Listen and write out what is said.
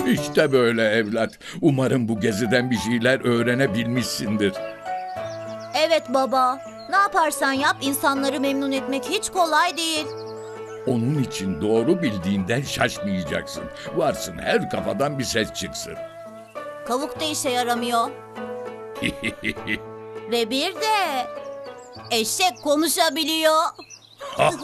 İşte böyle evlat. Umarım bu geziden bir şeyler öğrenebilmişsindir. Evet baba. Ne yaparsan yap insanları memnun etmek hiç kolay değil. Onun için doğru bildiğinden şaşmayacaksın. Varsın her kafadan bir ses çıksın. Kavuk da işe yaramıyor. Ve bir de eşek konuşabiliyor.